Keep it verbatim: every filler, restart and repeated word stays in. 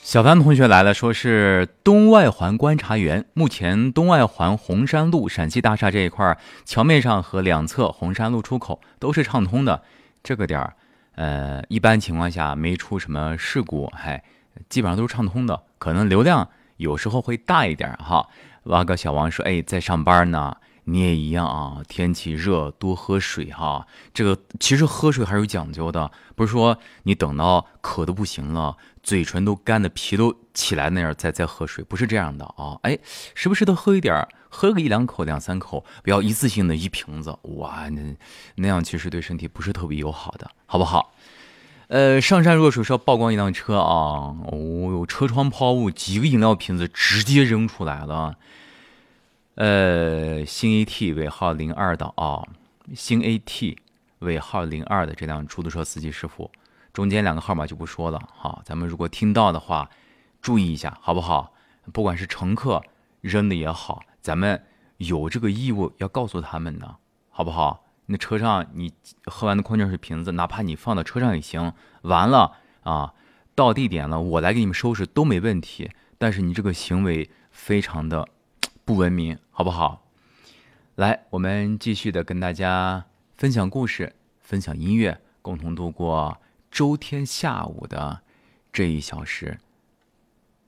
小凡同学来了，说是东外环观察员。目前东外环红山路陕西大厦这一块桥面上和两侧红山路出口都是畅通的。这个点儿，呃，一般情况下没出什么事故，还基本上都是畅通的。可能流量有时候会大一点哈。挖个小王说：“哎，在上班呢，你也一样啊。天气热，多喝水哈。这个其实喝水还是有讲究的，不是说你等到渴的不行了。”嘴唇都干的皮都起来那样再再喝水，不是这样的啊！哎，时不时的喝一点，喝个一两口、两三口，不要一次性的一瓶子，哇，那那样其实对身体不是特别友好的，好不好？呃，上山若水是要曝光一辆车啊，哦哟，车窗抛物，几个饮料瓶子直接扔出来了。呃，新 A T 尾号零二的啊，新 A T 尾号零二的这辆出租车司机师傅。中间两个号码就不说了哈，咱们如果听到的话，注意一下好不好？不管是乘客扔的也好，咱们有这个义务要告诉他们呢，好不好？那车上你喝完的矿泉水瓶子，哪怕你放到车上也行。完了啊，到地点了，我来给你们收拾都没问题。但是你这个行为非常的不文明，好不好？来，我们继续的跟大家分享故事，分享音乐，共同度过周天下午的这一小时。